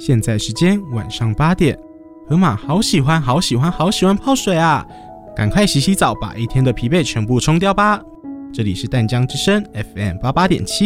现在时间晚上8点，河马好喜欢泡水啊！赶快洗洗澡，把一天的疲惫全部冲掉吧。这里是淡江之声 FM88.7，